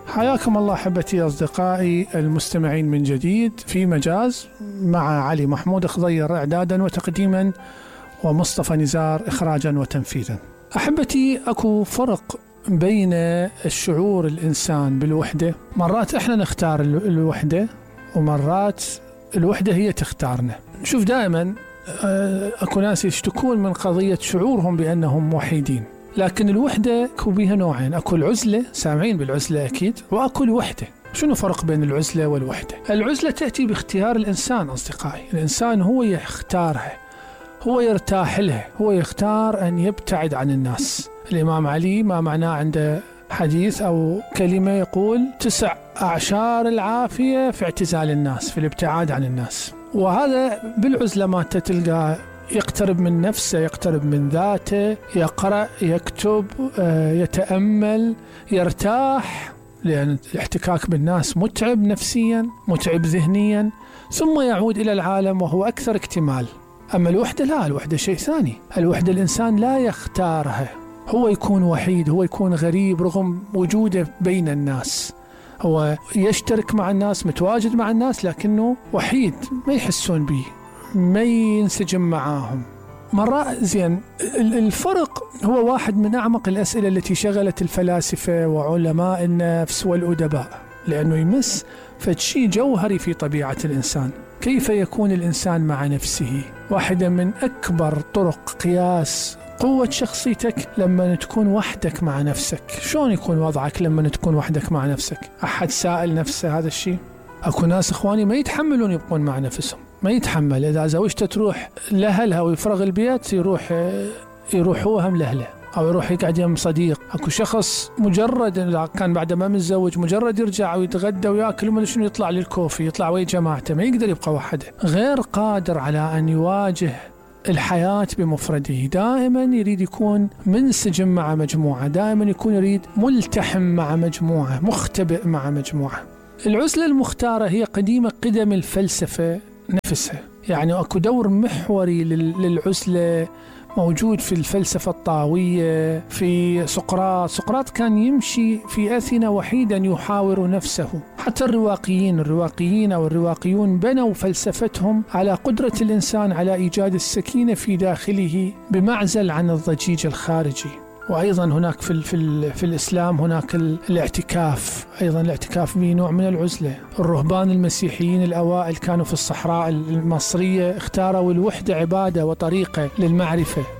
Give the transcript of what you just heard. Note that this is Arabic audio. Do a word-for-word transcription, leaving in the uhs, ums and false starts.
حياكم الله أحبتي أصدقائي المستمعين من جديد في مجاز مع علي محمود خضير إعدادا وتقديما ومصطفى نزار إخراجا وتنفيذا. أحبتي، أكو فرق بين الشعور الإنسان بالوحدة. مرات إحنا نختار الوحدة ومرات الوحدة هي تختارنا. شوف دائما أكو ناس يشتكون من قضية شعورهم بأنهم وحيدين، لكن الوحدة أكو بيها نوعين، أكو العزلة، سامعين بالعزلة أكيد، وأكو الوحدة. شنو فرق بين العزلة والوحدة؟ العزلة تأتي باختيار الإنسان أصدقائي، الإنسان هو يختارها، هو يرتاح لها، هو يختار أن يبتعد عن الناس. الإمام علي ما معناه عنده حديث أو كلمة يقول تسع أعشار العافية في اعتزال الناس، في الابتعاد عن الناس. وهذا بالعزلة ما تلقى يقترب من نفسه، يقترب من ذاته، يقرأ، يكتب، يتأمل، يرتاح، لأن الاحتكاك بالناس متعب نفسيا، متعب ذهنيا، ثم يعود إلى العالم وهو أكثر اكتمال. أما الوحدة لا، الوحدة شيء ثاني. الوحدة الإنسان لا يختارها، هو يكون وحيد، هو يكون غريب رغم وجوده بين الناس، هو يشترك مع الناس، متواجد مع الناس، لكنه وحيد، ما يحسون به، ما ينسجم معاهم. مرة زين، الفرق هو واحد من أعمق الأسئلة التي شغلت الفلاسفة وعلماء النفس والأدباء، لأنه يمس فشي جوهري في طبيعة الإنسان. كيف يكون الإنسان مع نفسه؟ واحدة من أكبر طرق قياس قوة شخصيتك لما تكون وحدك مع نفسك. شلون يكون وضعك لما تكون وحدك مع نفسك؟ أحد سائل نفسه هذا الشيء؟ أكو ناس إخواني ما يتحملون يبقون مع نفسهم، ما يتحمل. إذا زوجته تروح لأهلها ويفرغ البيت يروح يروحوها هم لأهله، أو يروح يقعد يم صديق. أكو شخص مجرد إذا كان بعد ما متزوج مجرد يرجع ويتغدى ويأكل وما شنو يطلع للكوفي، يطلع ويا جماعته، ما يقدر يبقى وحده، غير قادر على أن يواجه الحياة بمفرده. دائما يريد يكون منسجم مع مجموعة، دائما يكون يريد ملتحم مع مجموعة، مختبئ مع مجموعة. العزلة المختارة هي قديمة قدم الفلسفة نفسها، يعني أكو دور محوري للعزلة موجود في الفلسفة الطاوية، في سقراط. سقراط كان يمشي في أثينا وحيدا يحاور نفسه. حتى الرواقيين الرواقيين أو الرواقيون بنوا فلسفتهم على قدرة الإنسان على إيجاد السكينة في داخله بمعزل عن الضجيج الخارجي. وأيضا هناك في, في, في الإسلام هناك الاعتكاف، أيضا الاعتكاف به نوع من العزلة. الرهبان المسيحيين الأوائل كانوا في الصحراء المصرية اختاروا الوحدة عبادة وطريقة للمعرفة.